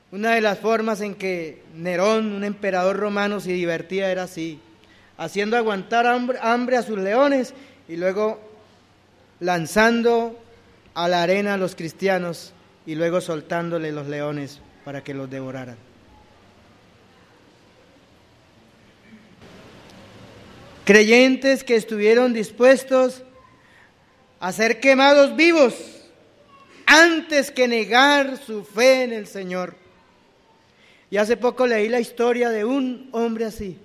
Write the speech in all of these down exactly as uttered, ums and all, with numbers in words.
Una de las formas en que Nerón, un emperador romano, se divertía era así, haciendo aguantar hambre, hambre a sus leones y luego lanzando a la arena a los cristianos y luego soltándole los leones para que los devoraran. Creyentes que estuvieron dispuestos a ser quemados vivos antes que negar su fe en el Señor. Y hace poco leí la historia de un hombre así.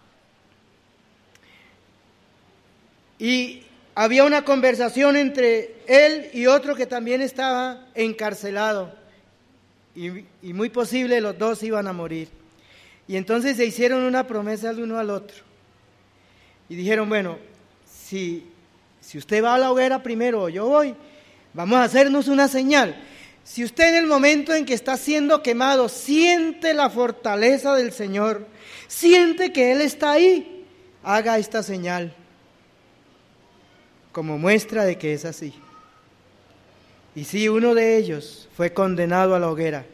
Y había una conversación entre él y otro que también estaba encarcelado. Y, y muy posible los dos iban a morir. Y entonces se hicieron una promesa el uno al otro. Y dijeron, bueno, si, si usted va a la hoguera primero o yo voy, vamos a hacernos una señal. Si usted en el momento en que está siendo quemado siente la fortaleza del Señor, siente que Él está ahí, haga esta señal como muestra de que es así. Y sí, uno de ellos fue condenado a la hoguera.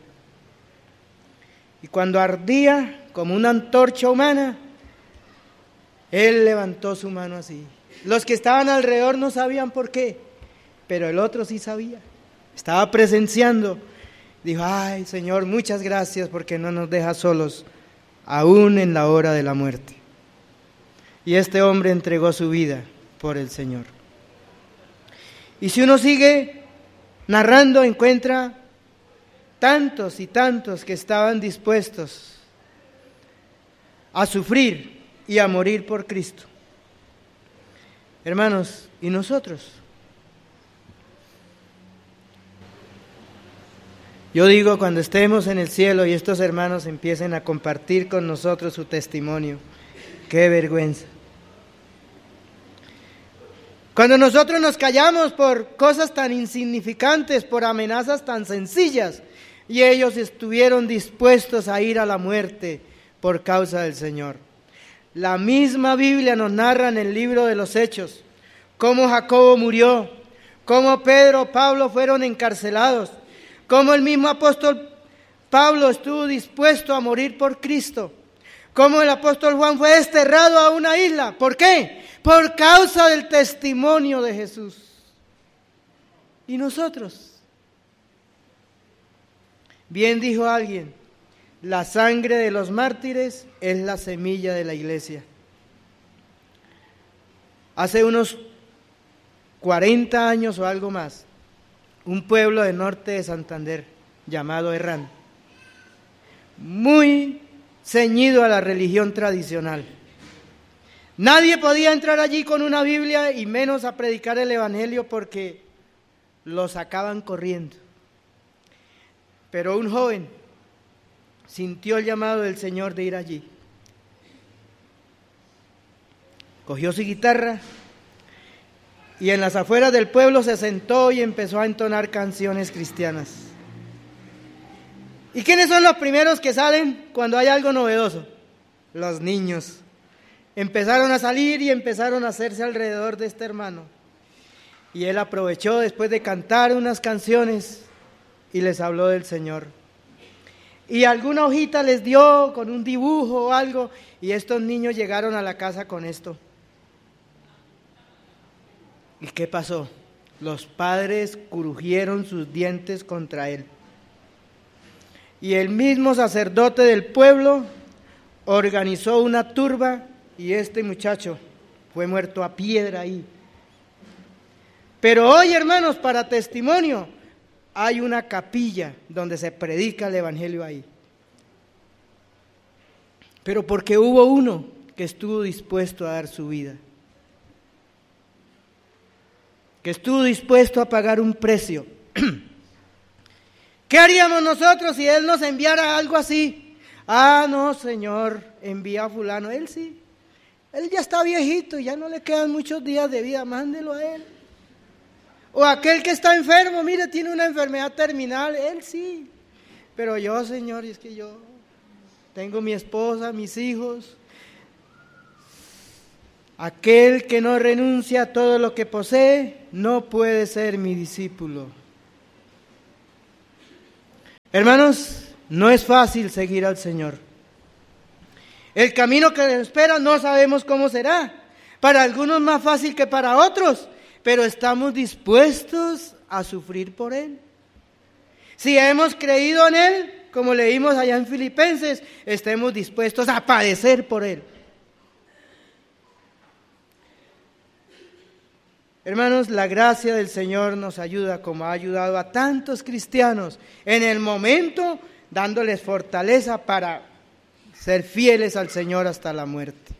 Y cuando ardía como una antorcha humana, él levantó su mano así. Los que estaban alrededor no sabían por qué, pero el otro sí sabía. Estaba presenciando. Dijo, ay, Señor, muchas gracias porque no nos dejas solos, aún en la hora de la muerte. Y este hombre entregó su vida por el Señor. Y si uno sigue narrando, encuentra tantos y tantos que estaban dispuestos a sufrir y a morir por Cristo. Hermanos, ¿y nosotros? Yo digo, cuando estemos en el cielo y estos hermanos empiecen a compartir con nosotros su testimonio, qué vergüenza. Cuando nosotros nos callamos por cosas tan insignificantes, por amenazas tan sencillas, y ellos estuvieron dispuestos a ir a la muerte por causa del Señor. La misma Biblia nos narra en el libro de los Hechos cómo Jacobo murió, cómo Pedro, Pablo fueron encarcelados, cómo el mismo apóstol Pablo estuvo dispuesto a morir por Cristo, cómo el apóstol Juan fue desterrado a una isla. ¿Por qué? Por causa del testimonio de Jesús. ¿Y nosotros? Bien dijo alguien, la sangre de los mártires es la semilla de la iglesia. Hace unos cuarenta años o algo más, un pueblo del norte de Santander llamado Herrán, muy ceñido a la religión tradicional. Nadie podía entrar allí con una Biblia y menos a predicar el Evangelio porque lo sacaban corriendo. Pero un joven sintió el llamado del Señor de ir allí. Cogió su guitarra y en las afueras del pueblo se sentó y empezó a entonar canciones cristianas. ¿Y quiénes son los primeros que salen cuando hay algo novedoso? Los niños. Empezaron a salir y empezaron a hacerse alrededor de este hermano. Y él aprovechó después de cantar unas canciones y les habló del Señor. Y alguna hojita les dio con un dibujo o algo, y estos niños llegaron a la casa con esto. ¿Y qué pasó? Los padres crujieron sus dientes contra él. Y el mismo sacerdote del pueblo organizó una turba y este muchacho fue muerto a piedra ahí. Pero hoy, hermanos, para testimonio, hay una capilla donde se predica el Evangelio ahí. Pero porque hubo uno que estuvo dispuesto a dar su vida, que estuvo dispuesto a pagar un precio. ¿Qué haríamos nosotros si Él nos enviara algo así? Ah, no, Señor, envía a fulano. Él sí, Él ya está viejito y ya no le quedan muchos días de vida, mándelo a Él. O aquel que está enfermo, mire, tiene una enfermedad terminal, Él sí. Pero yo, Señor, y es que yo tengo mi esposa, mis hijos. Aquel que no renuncia a todo lo que posee, no puede ser mi discípulo. Hermanos, No es fácil seguir al Señor. El camino que nos espera no sabemos cómo será. Para algunos más fácil que para otros, pero estamos dispuestos a sufrir por Él. Si hemos creído en Él, como leímos allá en Filipenses, estemos dispuestos a padecer por Él. Hermanos, la gracia del Señor nos ayuda, como ha ayudado a tantos cristianos en el momento, dándoles fortaleza para ser fieles al Señor hasta la muerte.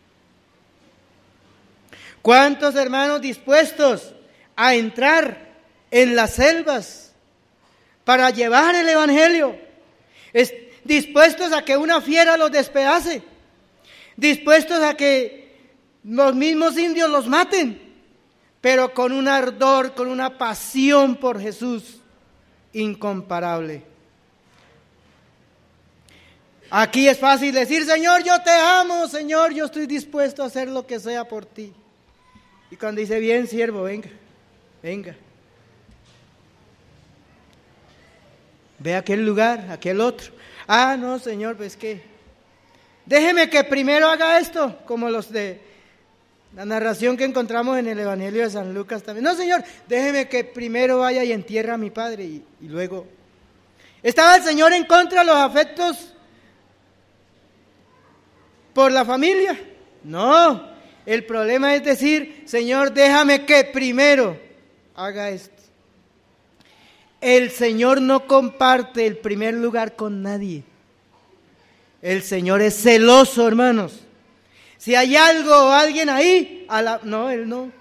¿Cuántos hermanos dispuestos a entrar en las selvas para llevar el Evangelio? Es, dispuestos a que una fiera los despedace, dispuestos a que los mismos indios los maten, pero con un ardor, con una pasión por Jesús incomparable. Aquí es fácil decir: Señor, yo te amo, Señor, yo estoy dispuesto a hacer lo que sea por ti. Y cuando dice: bien, siervo, venga, venga. Ve a aquel lugar, a aquel otro. Ah, no, Señor, pues que déjeme que primero haga esto, como los de la narración que encontramos en el Evangelio de San Lucas también. No, Señor, déjeme que primero vaya y entierre a mi padre y, y luego. ¿Estaba el Señor en contra de los afectos por la familia? No, el problema es decir: Señor, déjame que primero haga esto. El Señor no comparte el primer lugar con nadie. El Señor es celoso, hermanos. Si hay algo o alguien ahí, a la... no, Él no.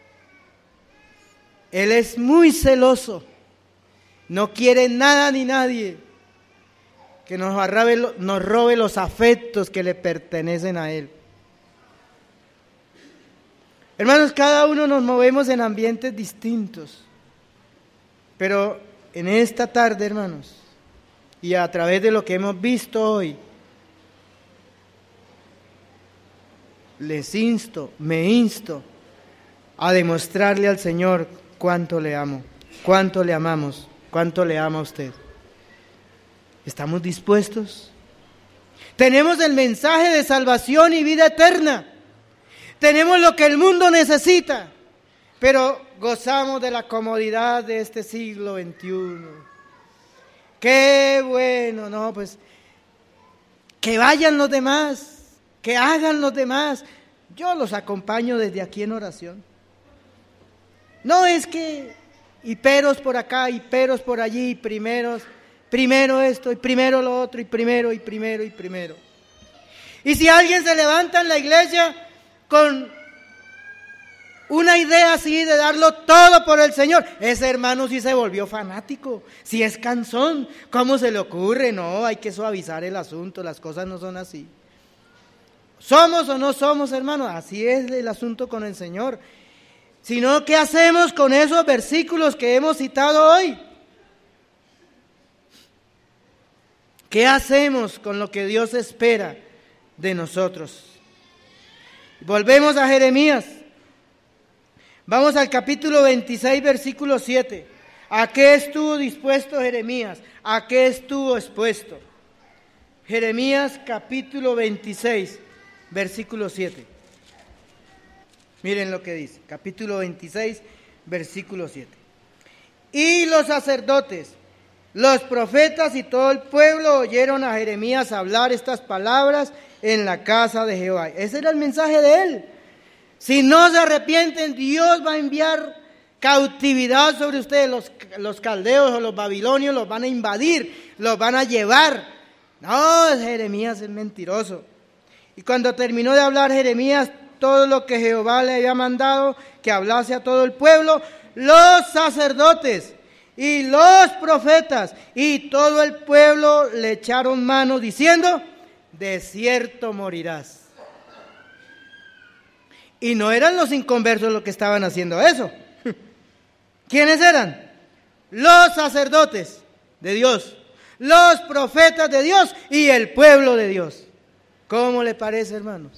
Él es muy celoso. No quiere nada ni nadie que nos arrabe, nos robe los afectos que le pertenecen a Él. Hermanos, cada uno nos movemos en ambientes distintos, pero en esta tarde, hermanos, y a través de lo que hemos visto hoy, les insto, me insto a demostrarle al Señor cuánto le amo, cuánto le amamos, cuánto le ama a usted. ¿Estamos dispuestos? Tenemos el mensaje de salvación y vida eterna. Tenemos lo que el mundo necesita, pero gozamos de la comodidad de este siglo veintiuno. ¡Qué bueno! No, pues que vayan los demás, que hagan los demás. Yo los acompaño desde aquí en oración. No es que y peros por acá y peros por allí, primeros, primero esto y primero lo otro y primero y primero y primero. Y si alguien se levanta en la iglesia con una idea así de darlo todo por el Señor, ese hermano sí se volvió fanático, sí es cansón. ¿Cómo se le ocurre? No, hay que suavizar el asunto, las cosas no son así. ¿Somos o no somos, hermanos? Así es el asunto con el Señor. Sino, ¿qué hacemos con esos versículos que hemos citado hoy? ¿Qué hacemos con lo que Dios espera de nosotros? Volvemos a Jeremías. Vamos al capítulo veintiséis, versículo siete. ¿A qué estuvo dispuesto Jeremías? ¿A qué estuvo expuesto? Jeremías capítulo veintiséis, versículo siete. Miren lo que dice, capítulo veintiséis, versículo siete. Y los sacerdotes, los profetas y todo el pueblo oyeron a Jeremías hablar estas palabras en la casa de Jehová. Ese era el mensaje de él. Si no se arrepienten, Dios va a enviar cautividad sobre ustedes. Los, los caldeos o los babilonios los van a invadir, los van a llevar. No, Jeremías es mentiroso. Y cuando terminó de hablar Jeremías todo lo que Jehová le había mandado que hablase a todo el pueblo, los sacerdotes y los profetas y todo el pueblo le echaron mano diciendo: de cierto morirás. Y no eran los inconversos los que estaban haciendo eso. ¿Quiénes eran? Los sacerdotes de Dios, los profetas de Dios y el pueblo de Dios. ¿Cómo le parece, hermanos?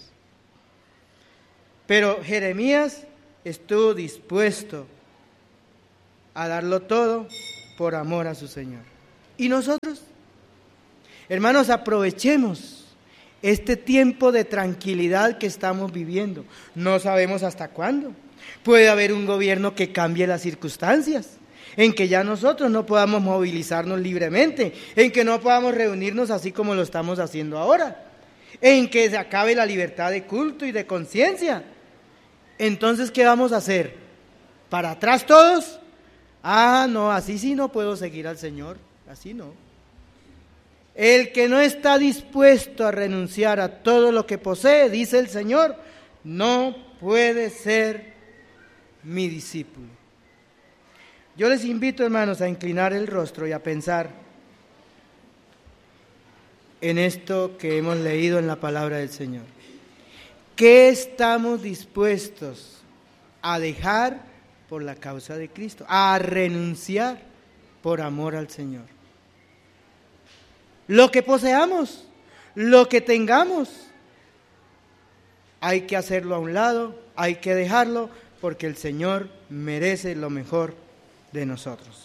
Pero Jeremías estuvo dispuesto a darlo todo por amor a su Señor. ¿Y nosotros? Hermanos, aprovechemos este tiempo de tranquilidad que estamos viviendo. No sabemos hasta cuándo. Puede haber un gobierno que cambie las circunstancias, en que ya nosotros no podamos movilizarnos libremente, en que no podamos reunirnos así como lo estamos haciendo ahora, en que se acabe la libertad de culto y de conciencia. Entonces, ¿qué vamos a hacer? ¿Para atrás todos? Ah, no, así sí no puedo seguir al Señor, así no. El que no está dispuesto a renunciar a todo lo que posee, dice el Señor, no puede ser mi discípulo. Yo les invito, hermanos, a inclinar el rostro y a pensar en esto que hemos leído en la palabra del Señor. ¿Qué estamos dispuestos a dejar por la causa de Cristo? A renunciar por amor al Señor. Lo que poseamos, lo que tengamos, hay que hacerlo a un lado, hay que dejarlo, porque el Señor merece lo mejor de nosotros.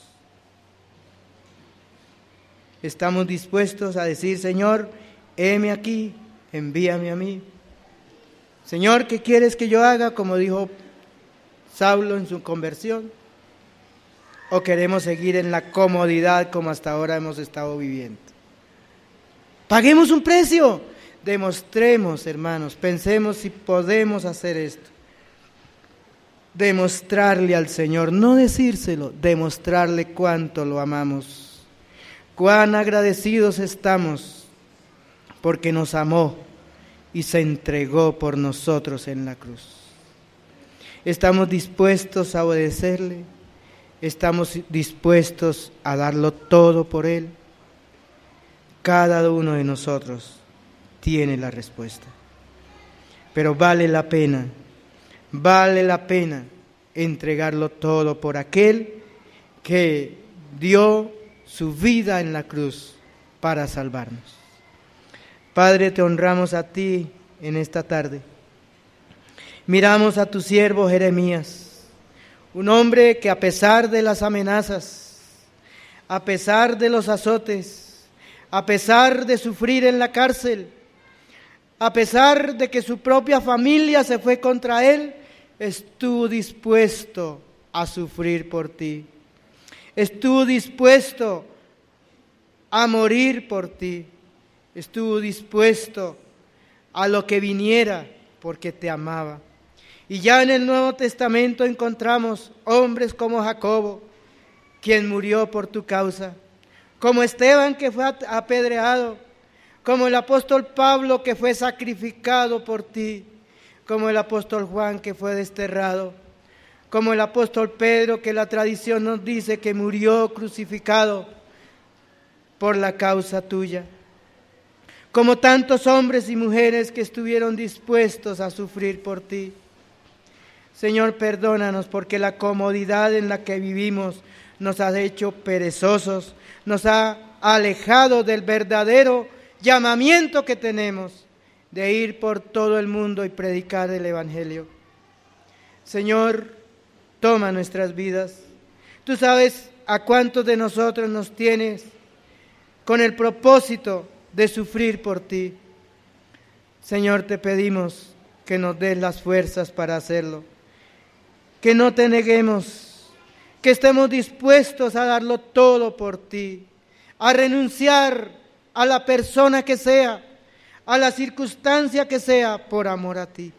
Estamos dispuestos a decir, Señor, heme aquí, envíame a mí. Señor, ¿qué quieres que yo haga? Como dijo Saulo en su conversión. ¿O queremos seguir en la comodidad como hasta ahora hemos estado viviendo? Paguemos un precio. Demostremos, hermanos, pensemos si podemos hacer esto. Demostrarle al Señor, no decírselo, demostrarle cuánto lo amamos. Cuán agradecidos estamos porque nos amó y se entregó por nosotros en la cruz. Estamos dispuestos a obedecerle, estamos dispuestos a darlo todo por Él. Cada uno de nosotros tiene la respuesta. Pero vale la pena, vale la pena entregarlo todo por aquel que dio su vida en la cruz para salvarnos. Padre, te honramos a ti en esta tarde. Miramos a tu siervo Jeremías, un hombre que a pesar de las amenazas, a pesar de los azotes, a pesar de sufrir en la cárcel, a pesar de que su propia familia se fue contra él, estuvo dispuesto a sufrir por ti. Estuvo dispuesto a morir por ti. Estuvo dispuesto a lo que viniera porque te amaba. Y ya en el Nuevo Testamento encontramos hombres como Jacobo, quien murió por tu causa, como Esteban, que fue apedreado, como el apóstol Pablo, que fue sacrificado por ti, como el apóstol Juan, que fue desterrado, como el apóstol Pedro, que la tradición nos dice que murió crucificado por la causa tuya, como tantos hombres y mujeres que estuvieron dispuestos a sufrir por ti. Señor, perdónanos porque la comodidad en la que vivimos nos ha hecho perezosos, nos ha alejado del verdadero llamamiento que tenemos de ir por todo el mundo y predicar el Evangelio. Señor, toma nuestras vidas. Tú sabes a cuántos de nosotros nos tienes con el propósito de sufrir por ti. Señor, te pedimos que nos des las fuerzas para hacerlo, que no te neguemos, que estemos dispuestos a darlo todo por ti, a renunciar a la persona que sea, a la circunstancia que sea, por amor a ti,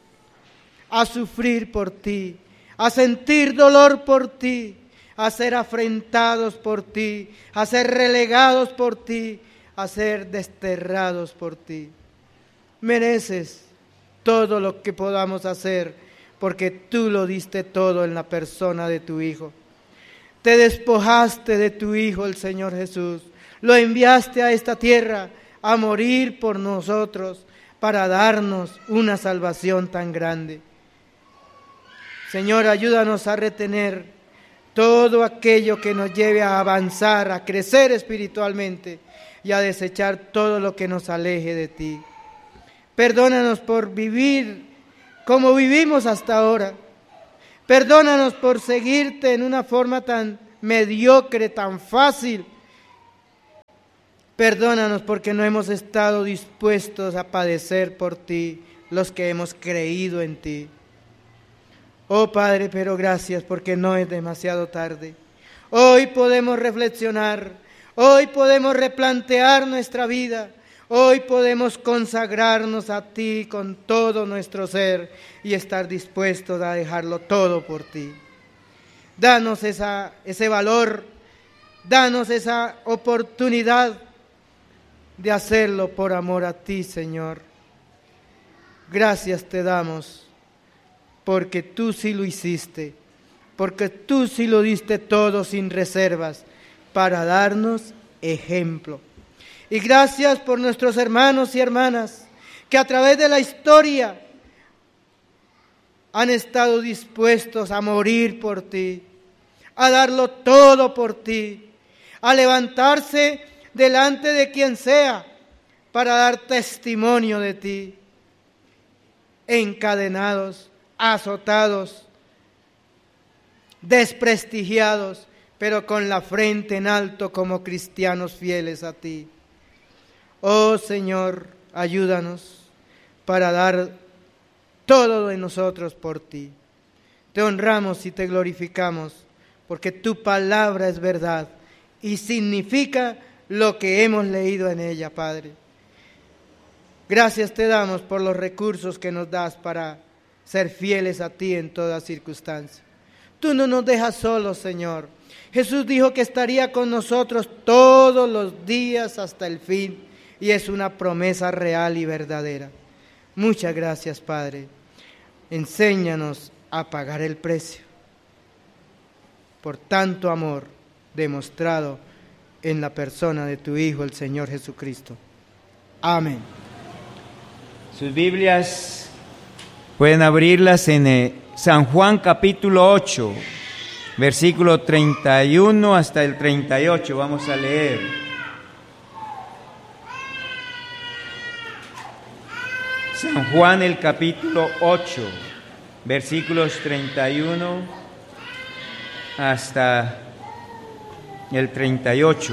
a sufrir por ti, a sentir dolor por ti, a ser afrentados por ti, a ser relegados por ti, a ser desterrados por ti. Mereces todo lo que podamos hacer, porque tú lo diste todo en la persona de tu Hijo. Te despojaste de tu Hijo, el Señor Jesús. Lo enviaste a esta tierra a morir por nosotros, para darnos una salvación tan grande. Señor, ayúdanos a retener todo aquello que nos lleve a avanzar, a crecer espiritualmente y a desechar todo lo que nos aleje de ti. Perdónanos por vivir como vivimos hasta ahora. Perdónanos por seguirte en una forma tan mediocre, tan fácil, Perdónanos porque no hemos estado dispuestos a padecer por ti, los que hemos creído en ti. Oh Padre, pero gracias porque no es demasiado tarde. Hoy podemos reflexionar, hoy podemos replantear nuestra vida, hoy podemos consagrarnos a ti con todo nuestro ser y estar dispuestos a dejarlo todo por ti. Danos esa, ese valor, danos esa oportunidad de hacerlo por amor a ti, Señor. Gracias te damos, porque tú sí lo hiciste, porque tú sí lo diste todo sin reservas, para darnos ejemplo. Y gracias por nuestros hermanos y hermanas, que a través de la historia han estado dispuestos a morir por ti, a darlo todo por ti, a levantarse delante de quien sea para dar testimonio de ti, encadenados, azotados, desprestigiados, pero con la frente en alto como cristianos fieles a ti. Oh Señor, ayúdanos para dar todo de nosotros por ti. Te honramos y te glorificamos, porque tu palabra es verdad y significa lo que hemos leído en ella, Padre. Gracias te damos por los recursos que nos das para ser fieles a ti en toda circunstancia. Tú no nos dejas solos, Señor. Jesús dijo que estaría con nosotros todos los días hasta el fin, y es una promesa real y verdadera. Muchas gracias, Padre. Enséñanos a pagar el precio por tanto amor demostrado en la persona de tu Hijo, el Señor Jesucristo. Amén. Sus Biblias pueden abrirlas en eh, San Juan capítulo ocho, versículo treinta y uno hasta el treinta y ocho. Vamos a leer. San Juan el capítulo ocho, versículos treinta y uno hasta el treinta y ocho.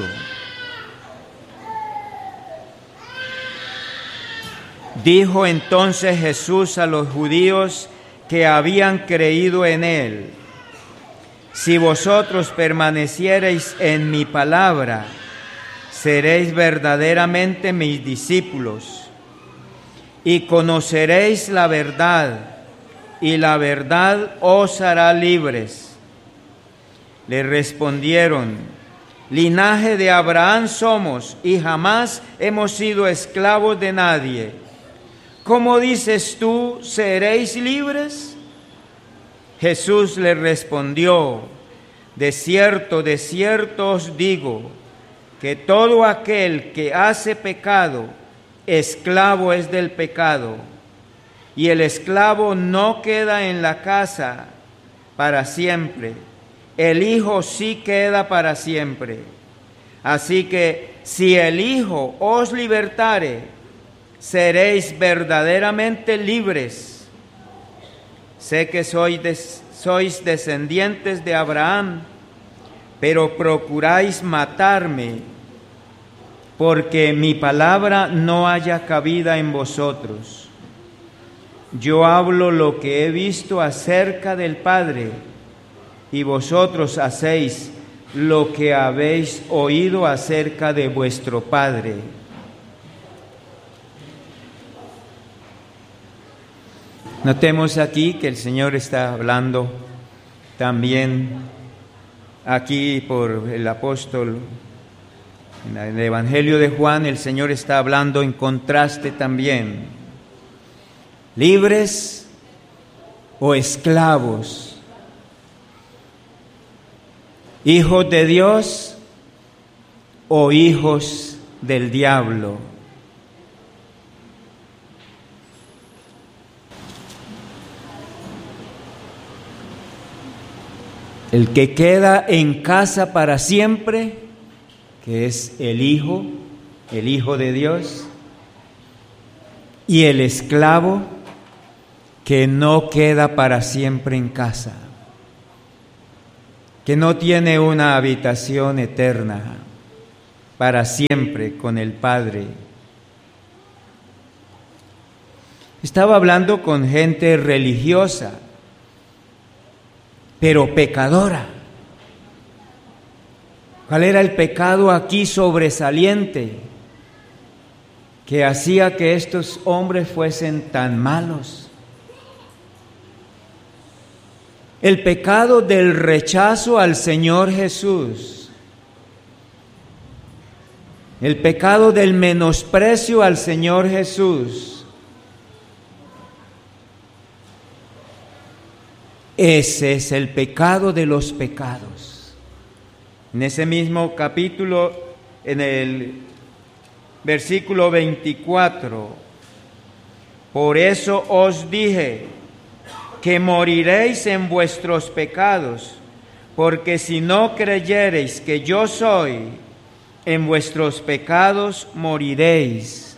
Dijo entonces Jesús a los judíos que habían creído en él: si vosotros permaneciereis en mi palabra, seréis verdaderamente mis discípulos, y conoceréis la verdad, y la verdad os hará libres. Le respondieron: linaje de Abraham somos, y jamás hemos sido esclavos de nadie. ¿Cómo dices tú, seréis libres? Jesús le respondió: de cierto, de cierto os digo, que todo aquel que hace pecado, esclavo es del pecado, y el esclavo no queda en la casa para siempre, el Hijo sí queda para siempre. Así que si el Hijo os libertare, seréis verdaderamente libres. Sé que sois, des, sois descendientes de Abraham, pero procuráis matarme, porque mi palabra no haya cabida en vosotros. Yo hablo lo que he visto acerca del Padre, y vosotros hacéis lo que habéis oído acerca de vuestro padre. Notemos aquí que el Señor está hablando también aquí por el apóstol. En el Evangelio de Juan, el Señor está hablando en contraste también. ¿Libres o esclavos? ¿Hijos de Dios o hijos del diablo? El que queda en casa para siempre, que es el Hijo, el Hijo de Dios, y el esclavo que no queda para siempre en casa, que no tiene una habitación eterna. para siempre con el Padre. Estaba hablando con gente religiosa, pero pecadora. ¿Cuál era el pecado aquí sobresaliente que hacía que estos hombres fuesen tan malos? El pecado del rechazo al Señor Jesús. El pecado del menosprecio al Señor Jesús. Ese es el pecado de los pecados. En ese mismo capítulo, en el versículo veinticuatro, por eso os dije que moriréis en vuestros pecados, porque si no creyereis que yo soy, en vuestros pecados moriréis.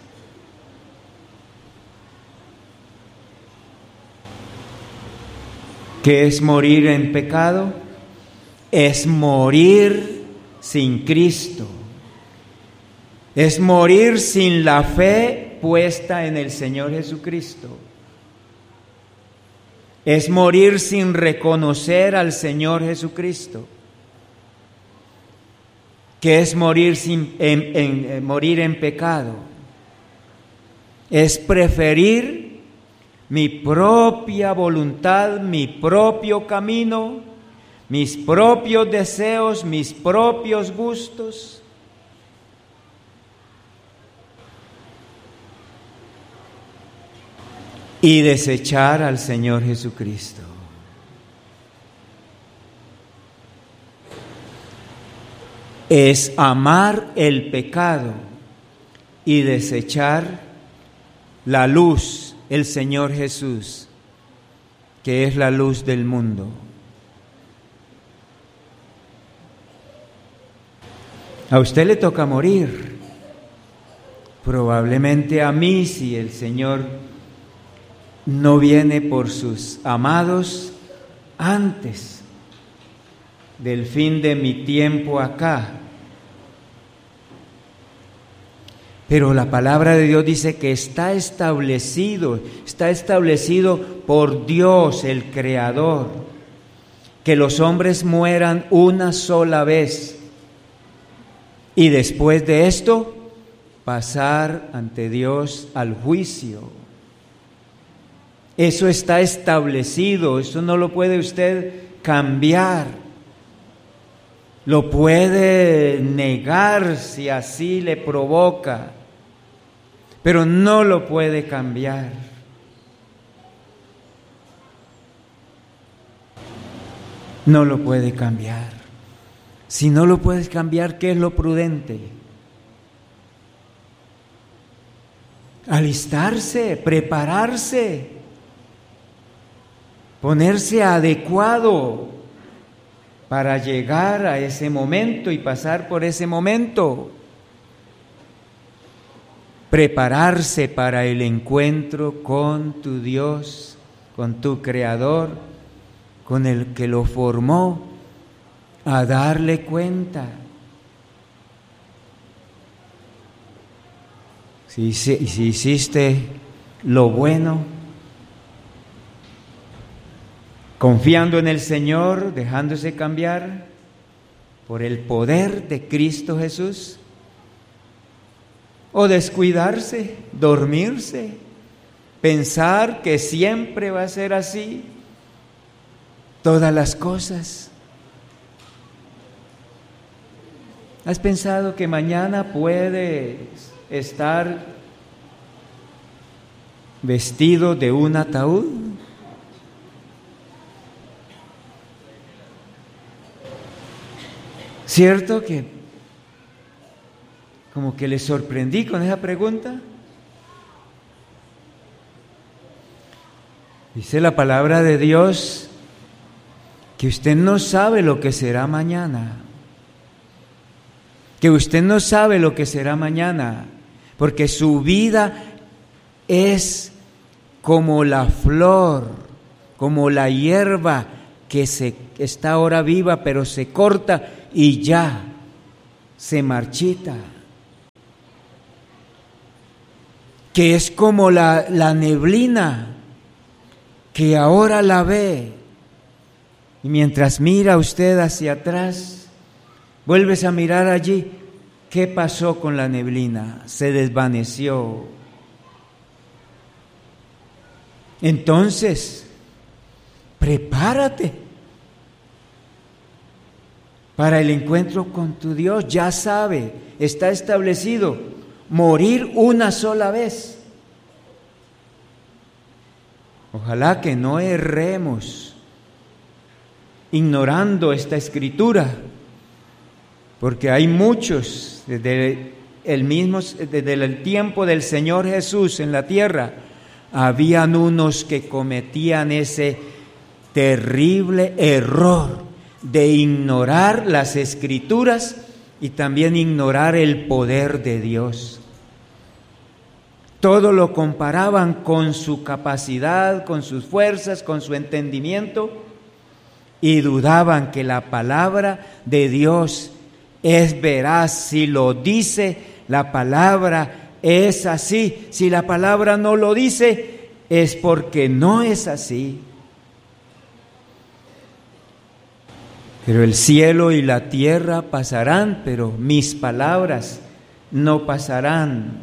¿Qué es morir en pecado? Es morir sin Cristo. Es morir sin la fe puesta en el Señor Jesucristo. Es morir sin reconocer al Señor Jesucristo. ¿Qué es morir, sin, en, en, en, morir en pecado? Es preferir mi propia voluntad, mi propio camino, mis propios deseos, mis propios gustos. Y desechar al Señor Jesucristo. Es amar el pecado y desechar la luz, el Señor Jesús, que es la luz del mundo. A usted le toca morir. Probablemente a mí, si el Señor no viene por sus amados antes del fin de mi tiempo acá. Pero la palabra de Dios dice que está establecido, está establecido por Dios, el Creador, que los hombres mueran una sola vez y después de esto pasar ante Dios al juicio. Eso está establecido, eso no lo puede usted cambiar. Lo puede negar si así le provoca, pero no lo puede cambiar. No lo puede cambiar. Si no lo puedes cambiar, ¿qué es lo prudente? Alistarse, prepararse. Ponerse adecuado para llegar a ese momento y pasar por ese momento. Prepararse para el encuentro con tu Dios, con tu Creador, con el que lo formó, a darle cuenta. Si, si, si hiciste lo bueno, confiando en el Señor, dejándose cambiar por el poder de Cristo Jesús, o descuidarse, dormirse, pensar que siempre va a ser así, todas las cosas. ¿Has pensado que mañana puedes estar vestido de un ataúd? ¿Cierto que como que le sorprendí con esa pregunta? Dice la palabra de Dios que usted no sabe lo que será mañana, que usted no sabe lo que será mañana, porque su vida es como la flor, como la hierba que se, está ahora viva, pero se corta y ya se marchita, que es como la, la neblina, que ahora la ve, y mientras mira usted hacia atrás, vuelves a mirar allí, ¿qué pasó con la neblina? Se desvaneció. Entonces, prepárate para el encuentro con tu Dios. Ya sabe, está establecido, morir una sola vez. Ojalá que no erremos ignorando esta escritura, porque hay muchos desde el mismo, desde el tiempo del Señor Jesús en la tierra, habían unos que cometían ese terrible error de ignorar las Escrituras y también ignorar el poder de Dios. Todo lo comparaban con su capacidad, con sus fuerzas, con su entendimiento, y dudaban que la palabra de Dios es veraz. Si lo dice la palabra, es así. Si la palabra no lo dice, es porque no es así. Pero el cielo y la tierra pasarán, pero mis palabras no pasarán.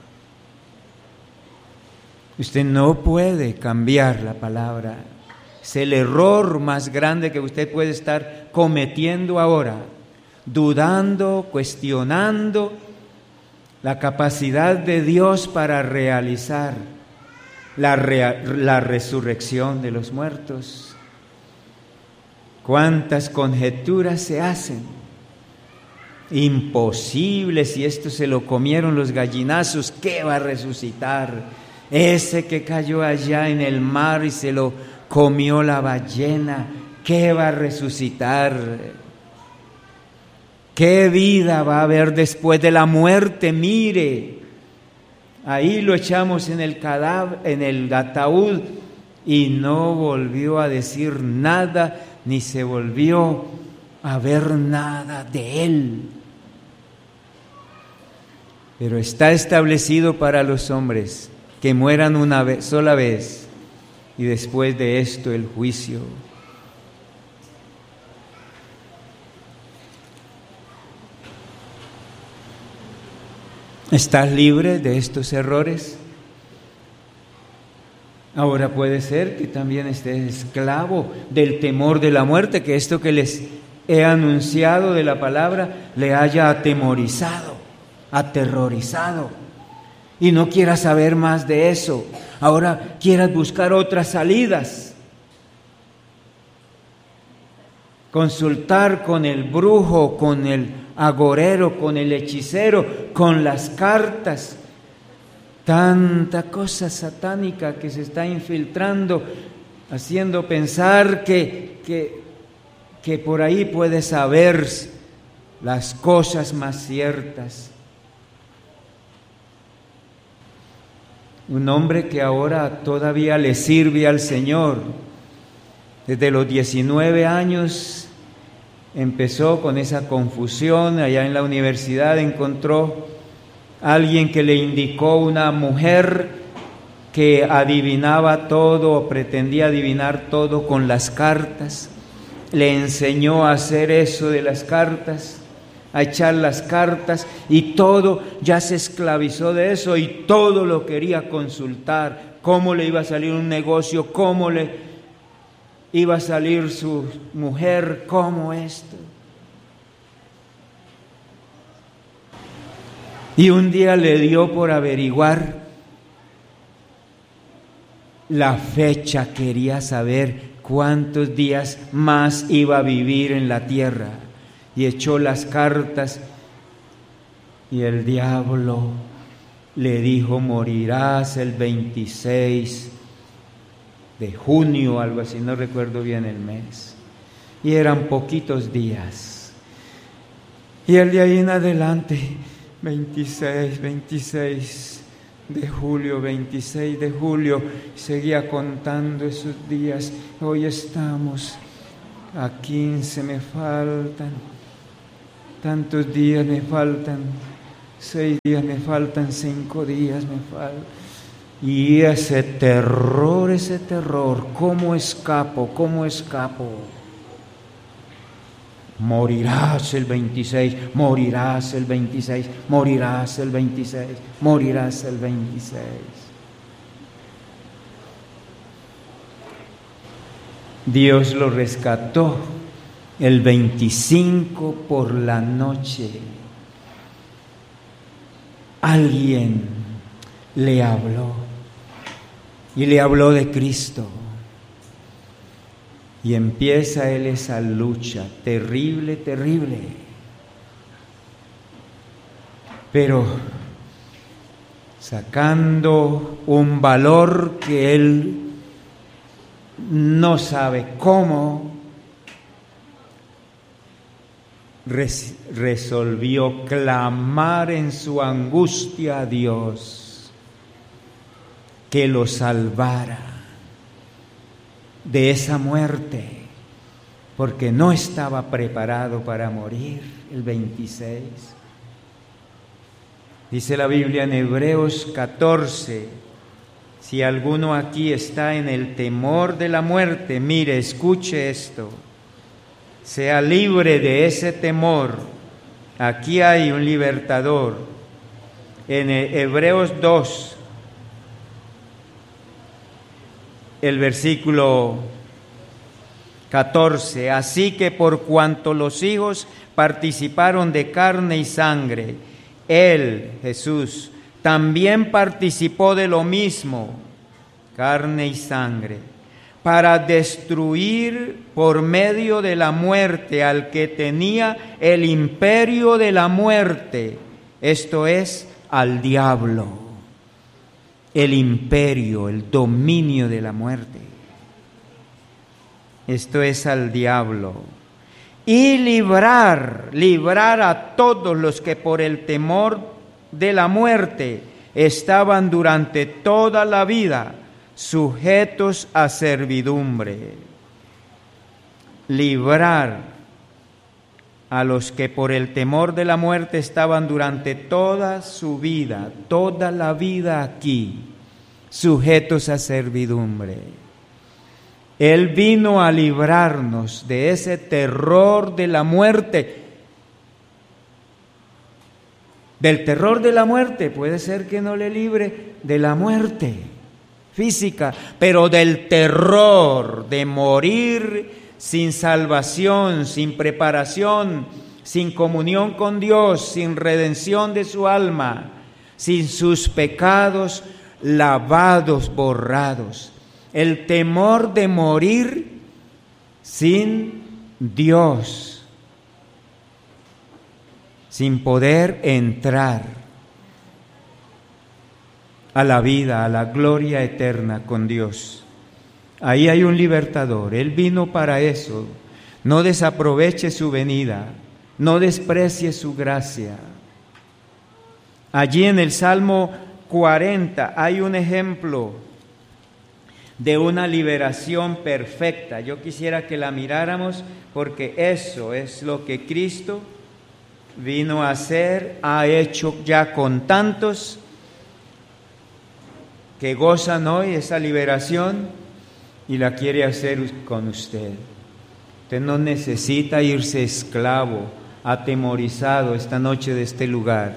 Usted no puede cambiar la palabra. Es el error más grande que usted puede estar cometiendo ahora, dudando, cuestionando la capacidad de Dios para realizar la, rea- la resurrección de los muertos. ¿Cuántas conjeturas se hacen? Imposible, si esto se lo comieron los gallinazos, ¿qué va a resucitar? Ese que cayó allá en el mar y se lo comió la ballena, ¿qué va a resucitar? ¿Qué vida va a haber después de la muerte? Mire, ahí lo echamos en el cadáver, en el ataúd, y no volvió a decir nada, ni se volvió a ver nada de él. Pero está establecido para los hombres que mueran una vez, sola vez, y después de esto el juicio. ¿Estás libre de estos errores? Ahora puede ser que también estés esclavo del temor de la muerte, que esto que les he anunciado de la palabra le haya atemorizado, aterrorizado, y no quieras saber más de eso. Ahora quieras buscar otras salidas, consultar con el brujo, con el agorero, con el hechicero, con las cartas. Tanta cosa satánica que se está infiltrando, haciendo pensar que, que, que por ahí puedes saber las cosas más ciertas. Un hombre que ahora todavía le sirve al Señor, desde los diecinueve años empezó con esa confusión. Allá en la universidad encontró alguien que le indicó una mujer que adivinaba todo o pretendía adivinar todo con las cartas. Le enseñó a hacer eso de las cartas, a echar las cartas, y todo, ya se esclavizó de eso y todo lo quería consultar. Cómo le iba a salir un negocio, cómo le iba a salir su mujer, cómo esto. Y un día le dio por averiguar la fecha, quería saber cuántos días más iba a vivir en la tierra. Y echó las cartas y el diablo le dijo: morirás el veintiséis de junio, algo así, no recuerdo bien el mes. Y eran poquitos días. Y el de ahí en adelante, veintiséis, veintiséis de julio, veintiséis de julio, seguía contando esos días. Hoy estamos a quince, me faltan. tantos días me faltan, seis días me faltan, cinco días me faltan. Y ese terror, ese terror, ¿cómo escapo? ¿Cómo escapo? Morirás el veintiséis, morirás el veintiséis, morirás el veintiséis, morirás el veintiséis. Dios lo rescató el veinticinco por la noche. Alguien le habló y le habló de Cristo. Y empieza él esa lucha terrible, terrible. Pero sacando un valor que él no sabe cómo, res- resolvió clamar en su angustia a Dios que lo salvara de esa muerte, porque no estaba preparado para morir el veintiséis. Dice la Biblia en Hebreos catorce, si alguno aquí está en el temor de la muerte, mire, escuche esto, sea libre de ese temor. Aquí hay un libertador. En Hebreos dos, el versículo catorce, así que por cuanto los hijos participaron de carne y sangre, Él, Jesús, también participó de lo mismo, carne y sangre, para destruir por medio de la muerte al que tenía el imperio de la muerte, esto es, al diablo. El imperio, el dominio de la muerte. Esto es al diablo. Y librar, librar a todos los que por el temor de la muerte estaban durante toda la vida sujetos a servidumbre. Librar a los que por el temor de la muerte estaban durante toda su vida, toda la vida aquí, sujetos a servidumbre. Él vino a librarnos de ese terror de la muerte. Del terror de la muerte, puede ser que no le libre de la muerte física, pero del terror de morir sin salvación, sin preparación, sin comunión con Dios, sin redención de su alma, sin sus pecados lavados, borrados. El temor de morir sin Dios, sin poder entrar a la vida, a la gloria eterna con Dios. Ahí hay un libertador, Él vino para eso. No desaproveche su venida, no desprecie su gracia. Allí en el Salmo cuarenta hay un ejemplo de una liberación perfecta. Yo quisiera que la miráramos porque eso es lo que Cristo vino a hacer, ha hecho ya con tantos que gozan hoy esa liberación. Y la quiere hacer con usted. Usted no necesita irse esclavo, atemorizado esta noche de este lugar.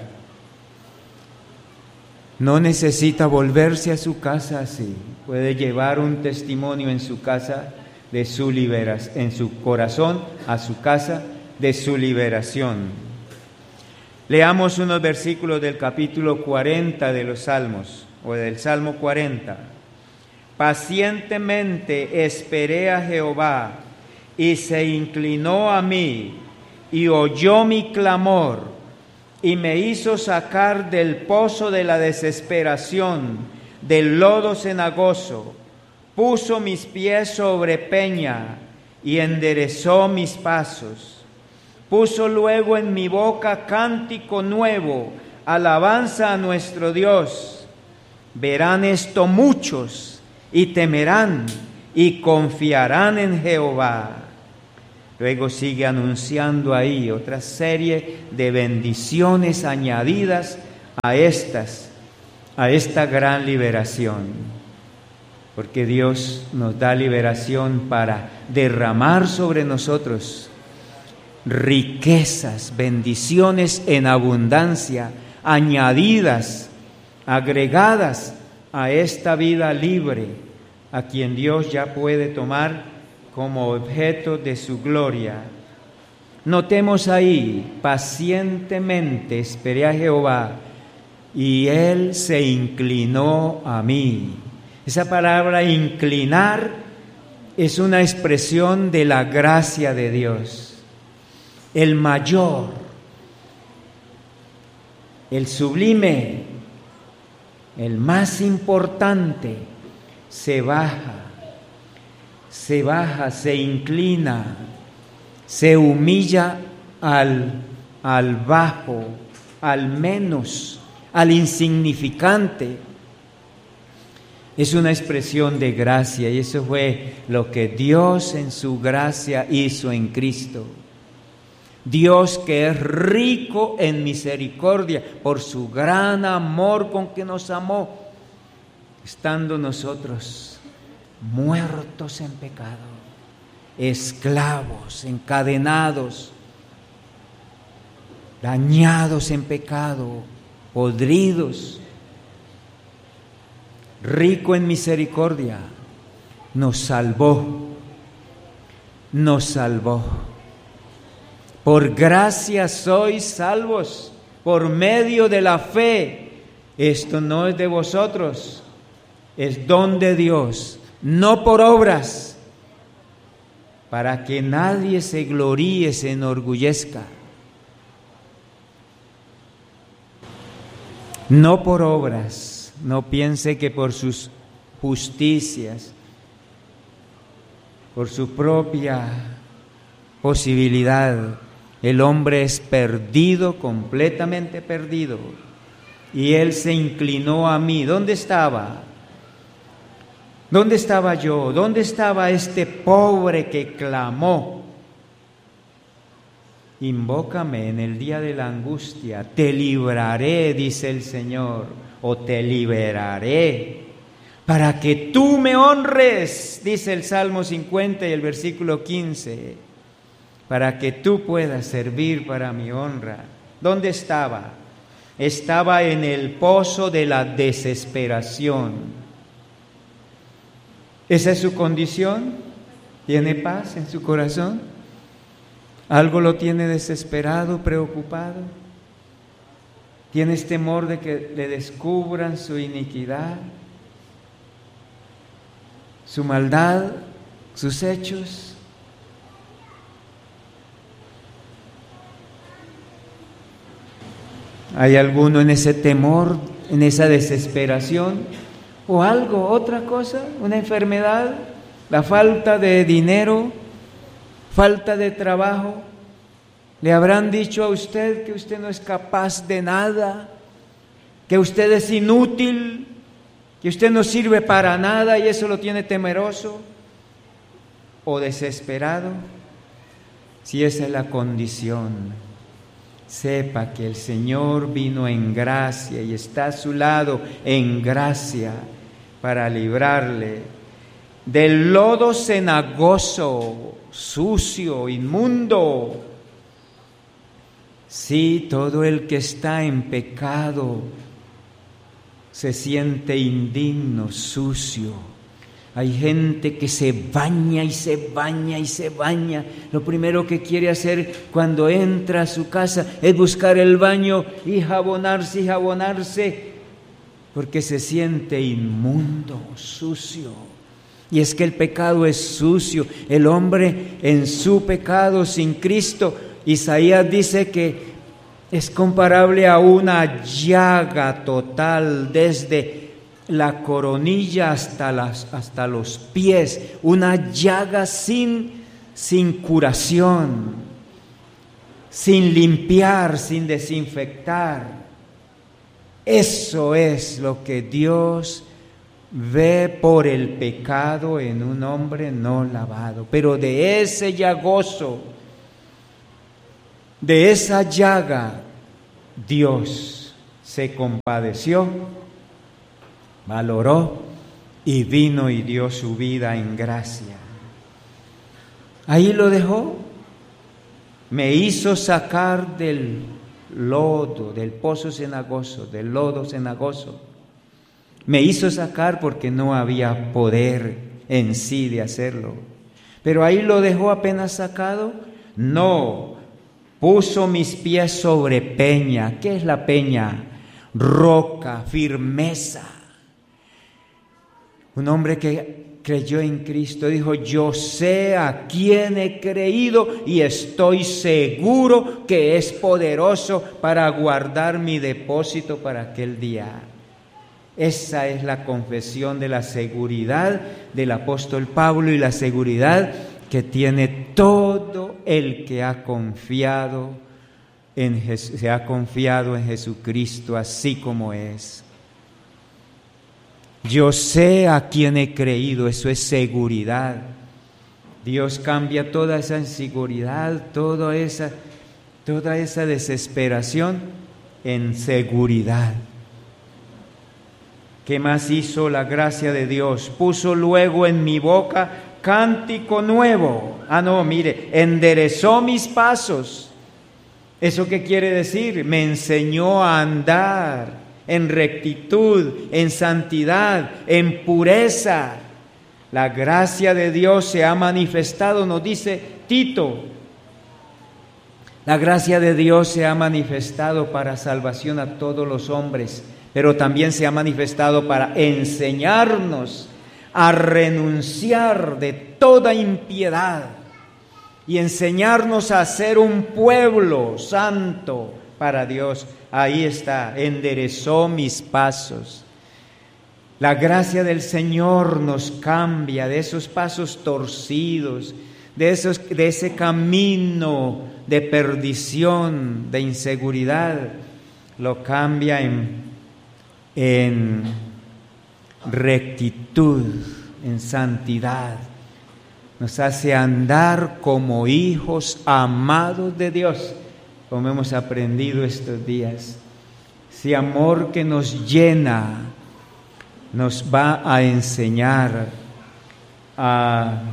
No necesita volverse a su casa así. Puede llevar un testimonio en su casa de su liberación, en su corazón a su casa de su liberación. Leamos unos versículos del capítulo cuarenta de los Salmos, o del Salmo cuarenta. Pacientemente esperé a Jehová, y se inclinó a mí, y oyó mi clamor, y me hizo sacar del pozo de la desesperación, del lodo cenagoso. Puso mis pies sobre peña, y enderezó mis pasos. Puso luego en mi boca cántico nuevo, alabanza a nuestro Dios. Verán esto muchos, y temerán, y confiarán en Jehová. Luego sigue anunciando ahí otra serie de bendiciones añadidas a estas, a esta gran liberación. Porque Dios nos da liberación para derramar sobre nosotros riquezas, bendiciones en abundancia, añadidas, agregadas a esta vida libre, a quien Dios ya puede tomar como objeto de su gloria. Notemos ahí, pacientemente esperé a Jehová, y Él se inclinó a mí. Esa palabra inclinar es una expresión de la gracia de Dios. El mayor, el sublime, el más importante, se baja, se baja, se inclina, se humilla al, al bajo, al menos, al insignificante. Es una expresión de gracia, y eso fue lo que Dios en su gracia hizo en Cristo. Dios, que es rico en misericordia por su gran amor con que nos amó, estando nosotros muertos en pecado, esclavos, encadenados, dañados en pecado, podridos, rico en misericordia, nos salvó, nos salvó. Por gracia sois salvos, por medio de la fe. Esto no es de vosotros, es don de Dios, no por obras, para que nadie se gloríe, se enorgullezca. No por obras, no piense que por sus justicias, por su propia posibilidad, el hombre es perdido, completamente perdido. Y Él se inclinó a mí. ¿Dónde estaba? ¿Dónde estaba yo? ¿Dónde estaba este pobre que clamó? Invócame en el día de la angustia, te libraré, dice el Señor, o te liberaré, para que tú me honres, dice el Salmo cincuenta y el versículo quince, para que tú puedas servir para mi honra. ¿Dónde estaba? Estaba en el pozo de la desesperación. ¿Esa es su condición? ¿Tiene paz en su corazón? ¿Algo lo tiene desesperado, preocupado? ¿Tienes temor de que le descubran su iniquidad, su maldad, sus hechos? ¿Hay alguno en ese temor, en esa desesperación? ¿O algo, otra cosa? ¿Una enfermedad? ¿La falta de dinero? ¿Falta de trabajo? ¿Le habrán dicho a usted que usted no es capaz de nada? ¿Que usted es inútil? ¿Que usted no sirve para nada y eso lo tiene temeroso o desesperado? Si esa es la condición, sepa que el Señor vino en gracia y está a su lado en gracia para librarle del lodo cenagoso, sucio, inmundo. Sí, todo el que está en pecado se siente indigno, sucio. Hay gente que se baña y se baña y se baña. Lo primero que quiere hacer cuando entra a su casa es buscar el baño y jabonarse y jabonarse, porque se siente inmundo, sucio. Y es que el pecado es sucio. El hombre en su pecado sin Cristo, Isaías dice que es comparable a una llaga total desde la coronilla hasta, las, hasta los pies, una llaga sin, sin curación, sin limpiar, sin desinfectar. Eso es lo que Dios ve por el pecado en un hombre no lavado. Pero de ese llagoso, de esa llaga, Dios se compadeció, valoró y vino y dio su vida en gracia. Ahí lo dejó. Me hizo sacar del lodo, del pozo cenagoso, del lodo cenagoso. Me hizo sacar porque no había poder en sí de hacerlo. Pero ahí lo dejó apenas sacado. No, puso mis pies sobre peña. ¿Qué es la peña? Roca, firmeza. Un hombre que creyó en Cristo dijo: yo sé a quién he creído y estoy seguro que es poderoso para guardar mi depósito para aquel día. Esa es la confesión de la seguridad del apóstol Pablo y la seguridad que tiene todo el que ha confiado en Jes- se ha confiado en Jesucristo así como es. Yo sé a quién he creído, eso es seguridad. Dios cambia toda esa inseguridad, toda esa, toda esa desesperación en seguridad. ¿Qué más hizo la gracia de Dios? Puso luego en mi boca cántico nuevo. Ah, no, mire, enderezó mis pasos. ¿Eso qué quiere decir? Me enseñó a andar en rectitud, en santidad, en pureza. La gracia de Dios se ha manifestado, nos dice Tito. La gracia de Dios se ha manifestado para salvación a todos los hombres, pero también se ha manifestado para enseñarnos a renunciar de toda impiedad y enseñarnos a ser un pueblo santo para Dios. Ahí está, enderezó mis pasos. La gracia del Señor nos cambia de esos pasos torcidos, de, esos, de ese camino de perdición, de inseguridad, lo cambia en, en rectitud, en santidad. Nos hace andar como hijos amados de Dios, como hemos aprendido estos días. Ese amor que nos llena nos va a enseñar a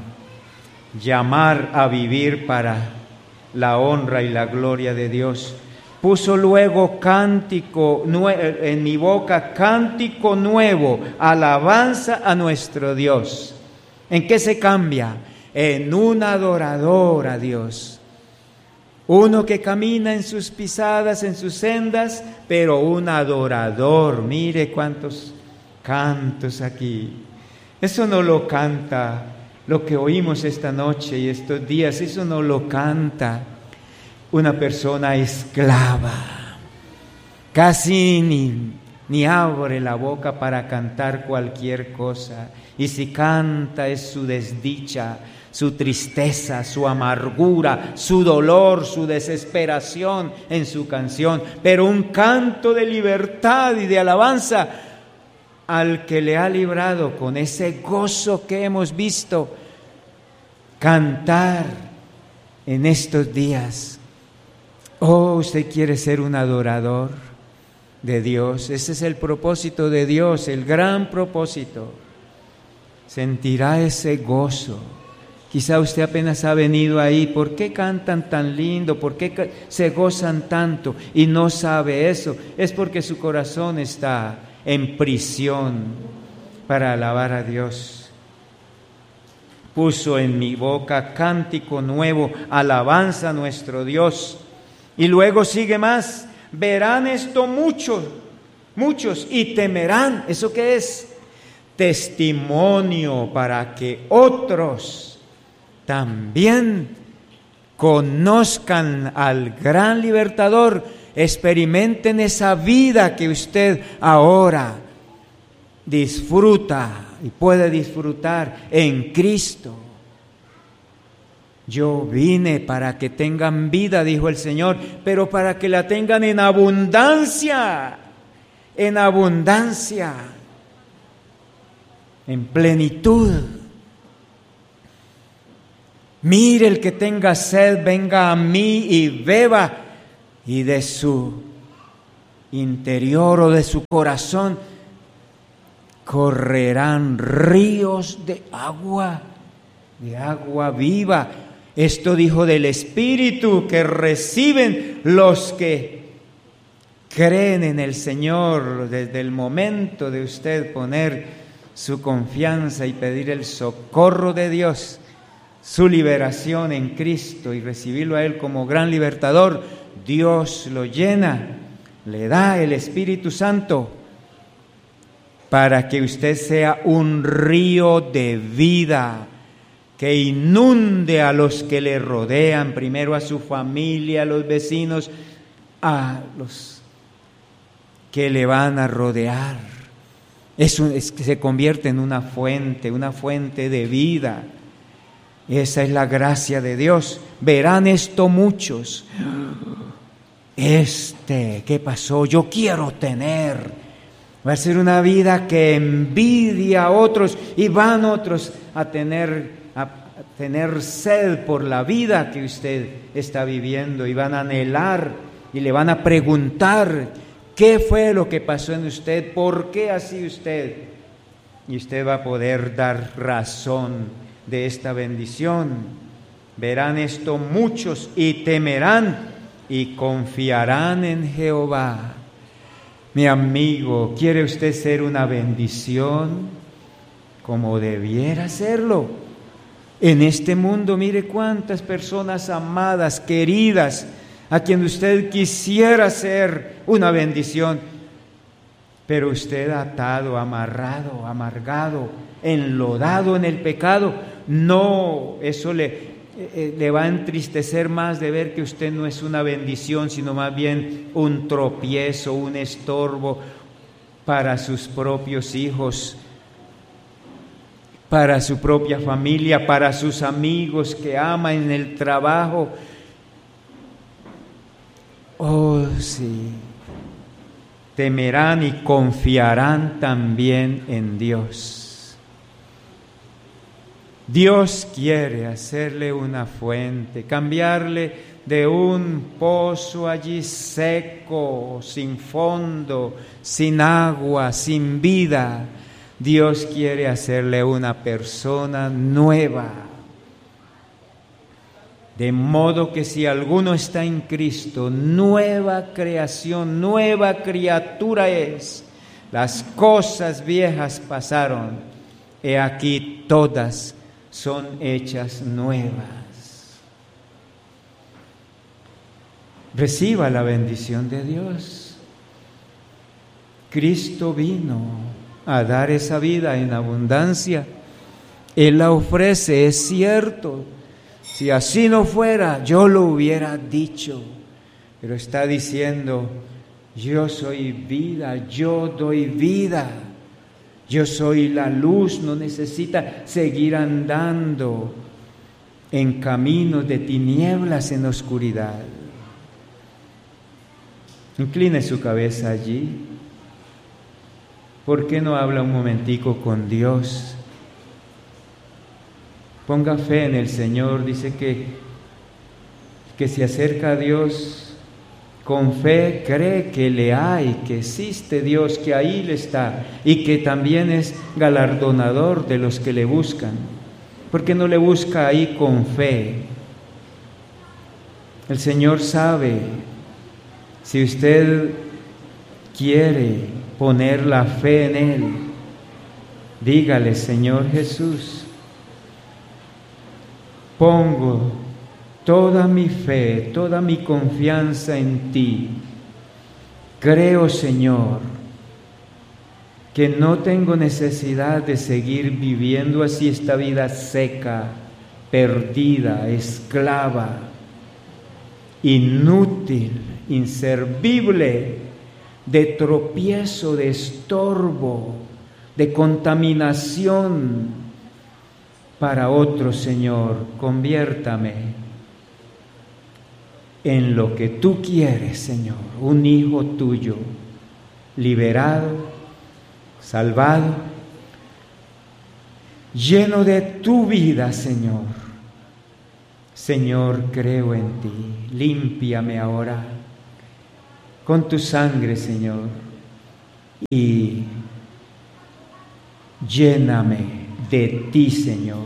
llamar a vivir para la honra y la gloria de Dios. Puso luego cántico en mi boca, cántico nuevo, alabanza a nuestro Dios. ¿En qué se cambia? En un adorador a Dios. Uno que camina en sus pisadas, en sus sendas, pero un adorador. Mire cuántos cantos aquí. Eso no lo canta lo que oímos esta noche y estos días. Eso no lo canta una persona esclava. Casi ni, ni abre la boca para cantar cualquier cosa. Y si canta es su desdicha, su tristeza, su amargura, su dolor, su desesperación en su canción. Pero un canto de libertad y de alabanza al que le ha librado con ese gozo que hemos visto cantar en estos días. Oh, usted quiere ser un adorador de Dios. Ese es el propósito de Dios, el gran propósito. Sentirá ese gozo. Quizá usted apenas ha venido ahí. ¿Por qué cantan tan lindo? ¿Por qué se gozan tanto? Y no sabe eso. Es porque su corazón está en prisión para alabar a Dios. Puso en mi boca cántico nuevo, alabanza a nuestro Dios. Y luego sigue más. Verán esto muchos, muchos, y temerán. ¿Eso qué es? Testimonio para que otros también conozcan al gran libertador, experimenten esa vida que usted ahora disfruta y puede disfrutar en Cristo. Yo vine para que tengan vida, dijo el Señor, pero para que la tengan en abundancia, en abundancia. en plenitud. Mire, el que tenga sed, venga a mí y beba, y de su interior o de su corazón correrán ríos de agua, de agua viva. Esto dijo del Espíritu que reciben los que creen en el Señor. Desde el momento de usted poner su confianza y pedir el socorro de Dios, su liberación en Cristo y recibirlo a Él como gran libertador, Dios lo llena, le da el Espíritu Santo para que usted sea un río de vida que inunde a los que le rodean, primero a su familia, a los vecinos, a los que le van a rodear. Es, un, es que se convierte en una fuente, una fuente de vida. Esa es la gracia de Dios. Verán esto muchos. Este, ¿qué pasó? Yo quiero tener. Va a ser una vida que envidia a otros y van otros a tener, a, a tener sed por la vida que usted está viviendo y van a anhelar y le van a preguntar qué fue lo que pasó en usted, por qué así usted. Y usted va a poder dar razón de esta bendición. Verán esto muchos y temerán y confiarán en Jehová. Mi amigo, ¿quiere usted ser una bendición como debiera serlo? En este mundo, mire cuántas personas amadas, queridas, a quien usted quisiera ser una bendición, pero usted atado, amarrado, amargado, enlodado en el pecado. No, eso le, eh, le va a entristecer más de ver que usted no es una bendición, sino más bien un tropiezo, un estorbo para sus propios hijos, para su propia familia, para sus amigos que ama en el trabajo. Oh, sí. Temerán y confiarán también en Dios. Dios quiere hacerle una fuente, cambiarle de un pozo allí seco, sin fondo, sin agua, sin vida. Dios quiere hacerle una persona nueva. De modo que si alguno está en Cristo, nueva creación, nueva criatura es. Las cosas viejas pasaron, he aquí todas son hechas nuevas. Reciba la bendición de Dios. Cristo vino a dar esa vida en abundancia. Él la ofrece, es cierto. Si así no fuera, yo lo hubiera dicho. Pero está diciendo, yo soy vida, yo doy vida. Yo soy la luz, no necesita seguir andando en caminos de tinieblas en oscuridad. Incline su cabeza allí. ¿Por qué no habla un momentico con Dios? Ponga fe en el Señor. Dice que, que se acerca a Dios con fe, cree que le hay, que existe Dios, que ahí le está y que también es galardonador de los que le buscan. ¿Por qué no le busca ahí con fe? El Señor sabe si usted quiere poner la fe en Él. Dígale, Señor Jesús, pongo toda mi fe, toda mi confianza en ti. Creo, Señor, que no tengo necesidad de seguir viviendo así esta vida seca, perdida, esclava, inútil, inservible, de tropiezo, de estorbo, de contaminación para otros. Señor, conviértame en lo que tú quieres, Señor, un hijo tuyo, liberado, salvado, lleno de tu vida, Señor. Señor, creo en ti. Límpiame ahora con tu sangre, Señor, y lléname de ti, Señor.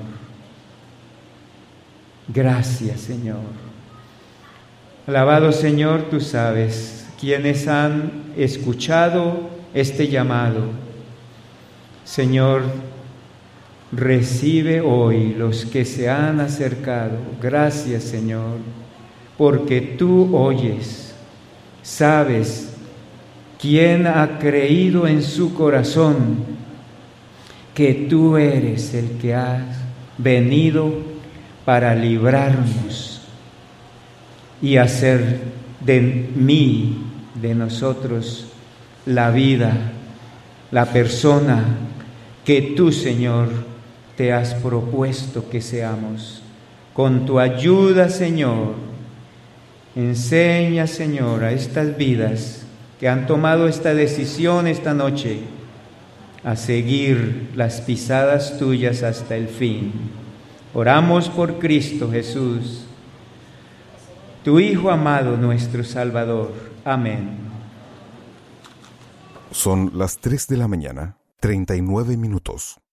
Gracias, Señor. Alabado Señor, tú sabes quienes han escuchado este llamado. Señor, recibe hoy los que se han acercado. Gracias, Señor, porque tú oyes, sabes quién ha creído en su corazón que tú eres el que has venido para librarnos y hacer de mí, de nosotros, la vida, la persona que tú, Señor, te has propuesto que seamos. Con tu ayuda, Señor, enseña, Señor, a estas vidas que han tomado esta decisión esta noche a seguir las pisadas tuyas hasta el fin. Oramos por Cristo Jesús, tu Hijo amado, nuestro Salvador. Amén. Son las tres de la mañana, treinta y nueve minutos.